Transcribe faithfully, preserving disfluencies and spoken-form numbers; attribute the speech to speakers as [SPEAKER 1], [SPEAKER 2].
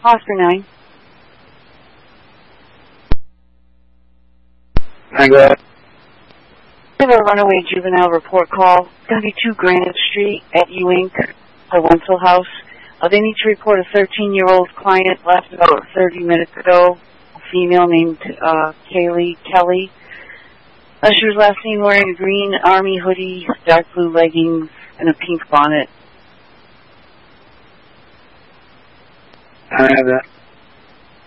[SPEAKER 1] Oscar nine.
[SPEAKER 2] Hi, go ahead.
[SPEAKER 1] I have a runaway juvenile report call. It's going to be two Granite Street at Ewing, the Wenzel House. Uh, they need to report a thirteen-year-old client left about thirty minutes ago, a female named uh, Kaylee Kelly. Uh, she was last seen wearing a green army hoodie, dark blue leggings, and a pink bonnet.
[SPEAKER 2] I have that.